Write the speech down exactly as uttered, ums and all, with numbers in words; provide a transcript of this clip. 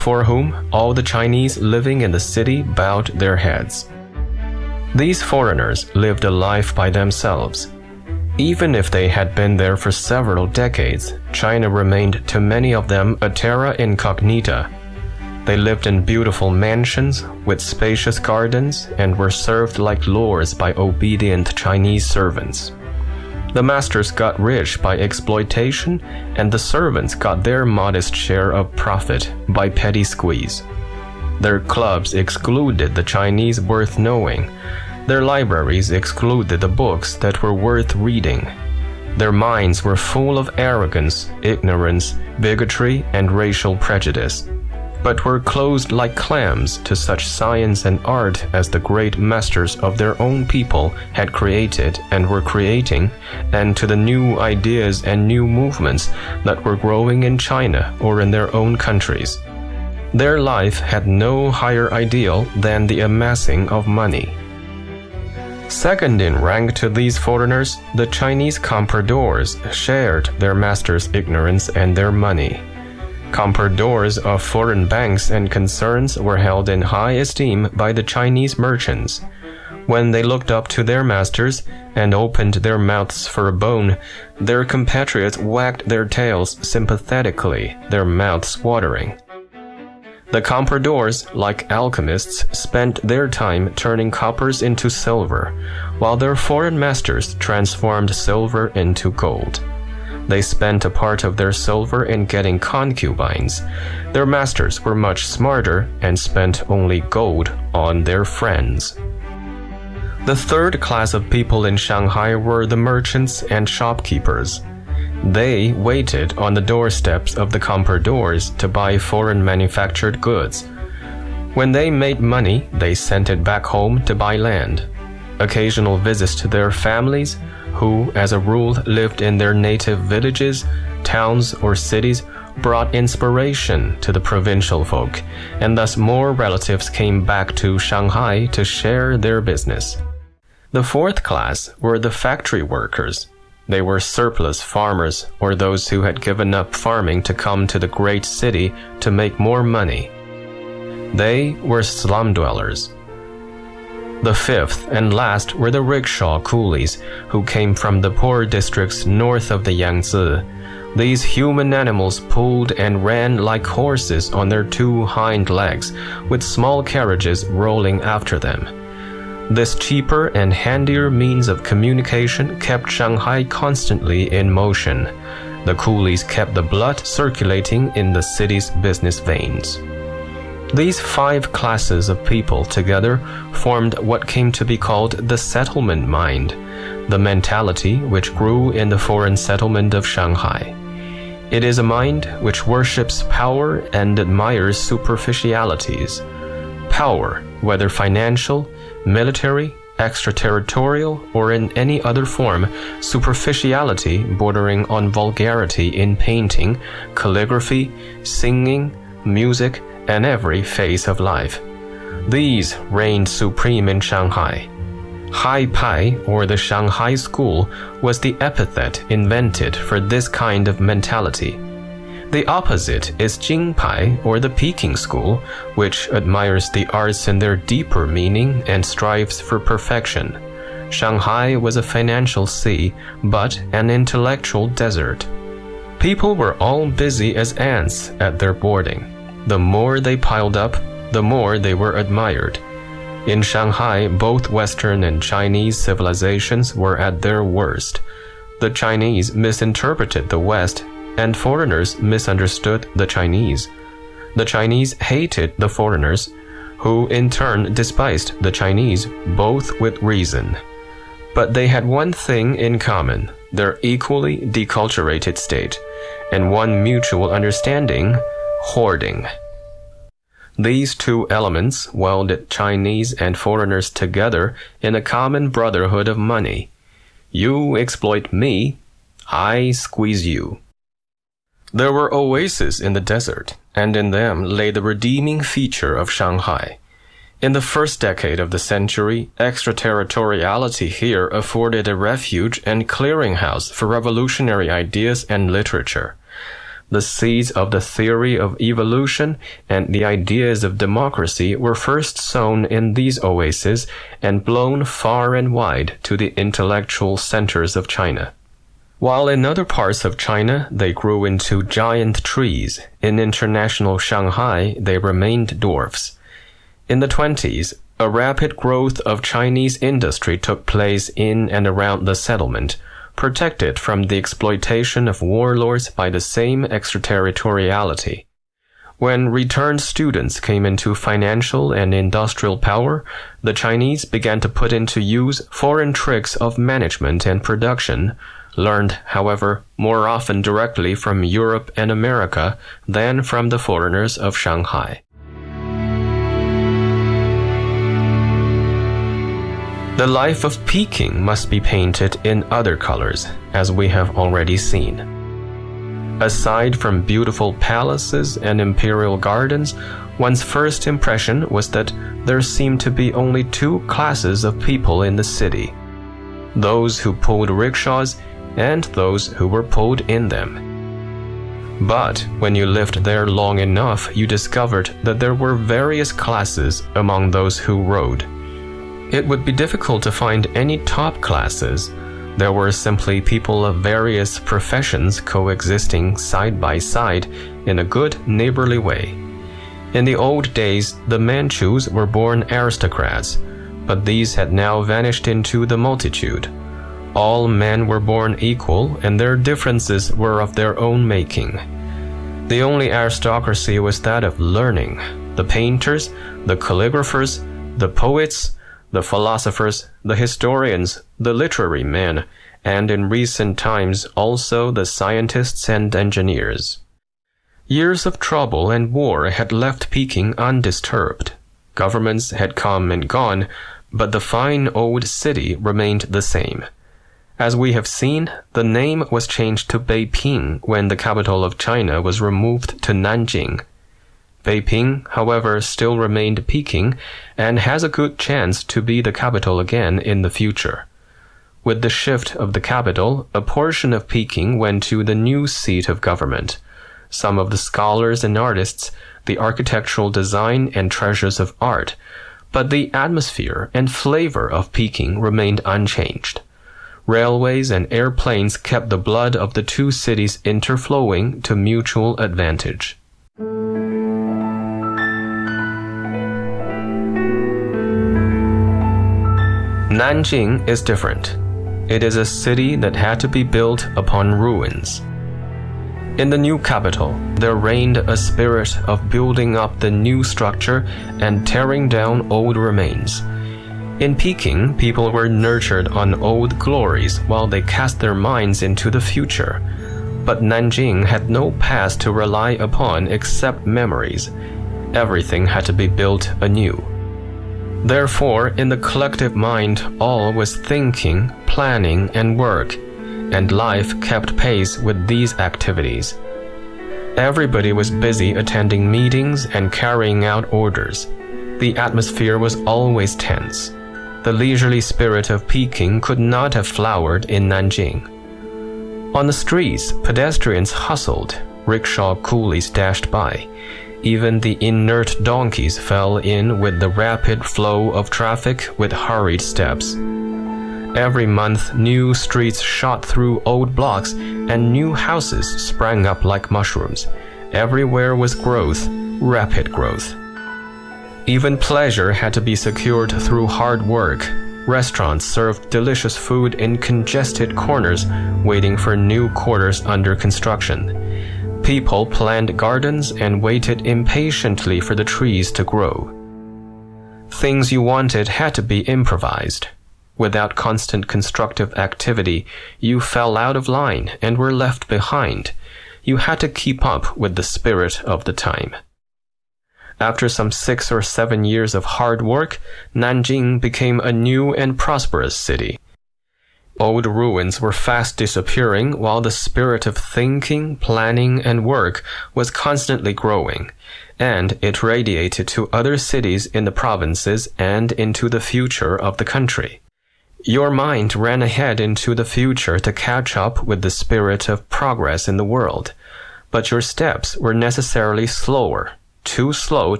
for whom all the Chinese living in the city bowed their heads. These foreigners lived a life by themselves. Even if they had been there for several decades, China remained to many of them a terra incognita. They lived in beautiful mansions with spacious gardens and were served like lords by obedient Chinese servants. The masters got rich by exploitation, and the servants got their modest share of profit by petty squeeze. Their clubs excluded the Chinese worth knowing. Their libraries excluded the books that were worth reading. Their minds were full of arrogance, ignorance, bigotry, and racial prejudice, but were closed like clams to such science and art as the great masters of their own people had created and were creating, and to the new ideas and new movements that were growing in China or in their own countries. Their life had no higher ideal than the amassing of money. Second in rank to these foreigners, the Chinese compradors shared their masters' ignorance and their money. Compradors of foreign banks and concerns were held in high esteem by the Chinese merchants. When they looked up to their masters and opened their mouths for a bone, their compatriots wagged their tails sympathetically, their mouths watering. The compradors, like alchemists, spent their time turning coppers into silver, while their foreign masters transformed silver into gold. They spent a part of their silver in getting concubines. Their masters were much smarter and spent only gold on their friends. The third class of people in Shanghai were the merchants and shopkeepers. They waited on the doorsteps of the compradors to buy foreign manufactured goods. When they made money, they sent it back home to buy land. Occasional visits to their families, who, as a rule, lived in their native villages, towns, or cities, brought inspiration to the provincial folk, and thus more relatives came back to Shanghai to share their business. The fourth class were the factory workers. They were surplus farmers or those who had given up farming to come to the great city to make more money. They were slum dwellers. The fifth and last were the rickshaw coolies who came from the poor districts north of the Yangtze. These human animals pulled and ran like horses on their two hind legs, with small carriages rolling after them. This cheaper and handier means of communication kept Shanghai constantly in motion. The coolies kept the blood circulating in the city's business veins. These five classes of people together formed what came to be called the settlement mind, the mentality which grew in the foreign settlement of Shanghai. It is a mind which worships power and admires superficialities. Power, whether financial, military, extraterritorial, or in any other form, superficiality bordering on vulgarity in painting, calligraphy, singing, music, and every phase of life. These reigned supreme in Shanghai. Hai Pai, or the Shanghai School, was the epithet invented for this kind of mentality. The opposite is Jing Pai, or the Peking School, which admires the arts in their deeper meaning and strives for perfection. Shanghai was a financial sea, but an intellectual desert. People were all busy as ants at their boarding. The more they piled up, the more they were admired. In Shanghai, both Western and Chinese civilizations were at their worst. The Chinese misinterpreted the West, and foreigners misunderstood the Chinese. The Chinese hated the foreigners, who in turn despised the Chinese, both with reason. But they had one thing in common, their equally deculturated state, and one mutual understanding: hoarding. These two elements welded Chinese and foreigners together in a common brotherhood of money. You exploit me, I squeeze you. There were oases in the desert, and in them lay the redeeming feature of Shanghai. In the first decade of the century, extraterritoriality here afforded a refuge and clearinghouse for revolutionary ideas and literature. The seeds of the theory of evolution and the ideas of democracy were first sown in these oases and blown far and wide to the intellectual centers of China. While in other parts of China they grew into giant trees, in international Shanghai they remained dwarfs. In the twenties, a rapid growth of Chinese industry took place in and around the settlement, protected from the exploitation of warlords by the same extraterritoriality. When returned students came into financial and industrial power, the Chinese began to put into use foreign tricks of management and production, learned, however, more often directly from Europe and America than from the foreigners of Shanghai. The life of Peking must be painted in other colors, as we have already seen. Aside from beautiful palaces and imperial gardens, one's first impression was that there seemed to be only two classes of people in the city: those who pulled rickshaws and those who were pulled in them. But when you lived there long enough, you discovered that there were various classes among those who rode. It would be difficult to find any top classes. There were simply people of various professions coexisting side by side in a good neighborly way. In the old days, the Manchus were born aristocrats, but these had now vanished into the multitude. All men were born equal, and their differences were of their own making. The only aristocracy was that of learning. The painters, the calligraphers, the poets, the philosophers, the historians, the literary men, and in recent times also the scientists and engineers. Years of trouble and war had left Peking undisturbed. Governments had come and gone, but the fine old city remained the same. As we have seen, the name was changed to Beiping when the capital of China was removed to Nanjing. Beiping, however, still remained Peking and has a good chance to be the capital again in the future. With the shift of the capital, a portion of Peking went to the new seat of government. Some of the scholars and artists, the architectural design and treasures of art, but the atmosphere and flavor of Peking remained unchanged. Railways and airplanes kept the blood of the two cities interflowing to mutual advantage. Nanjing is different. It is a city that had to be built upon ruins. In the new capital, there reigned a spirit of building up the new structure and tearing down old remains. In Peking, people were nurtured on old glories while they cast their minds into the future. But Nanjing had no past to rely upon except memories. Everything had to be built anew. Therefore, in the collective mind, all was thinking, planning, and work, and life kept pace with these activities. Everybody was busy attending meetings and carrying out orders. The atmosphere was always tense. The leisurely spirit of Peking could not have flowered in Nanjing. On the streets, pedestrians hustled, rickshaw coolies dashed by. Even the inert donkeys fell in with the rapid flow of traffic with hurried steps. Every month, new streets shot through old blocks, and new houses sprang up like mushrooms. Everywhere was growth, rapid growth. Even pleasure had to be secured through hard work. Restaurants served delicious food in congested corners, waiting for new quarters under construction. People planned gardens and waited impatiently for the trees to grow. Things you wanted had to be improvised. Without constant constructive activity, you fell out of line and were left behind. You had to keep up with the spirit of the time. After some six or seven years of hard work, Nanjing became a new and prosperous city. Old ruins were fast disappearing while the spirit of thinking, planning, and work was constantly growing, and it radiated to other cities in the provinces and into the future of the country. Your mind ran ahead into the future to catch up with the spirit of progress in the world. but your steps were necessarily slower, too slow